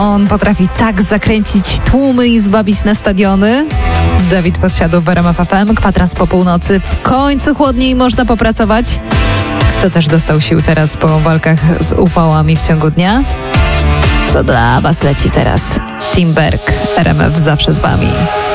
On potrafi tak zakręcić tłumy i zwabić na stadiony. Dawid Podsiadło w RMF FM, kwadrans po północy. W końcu chłodniej można popracować. Kto też dostał sił teraz po walkach z upałami w ciągu dnia? To dla was leci teraz Tim Berg, RMF zawsze z wami.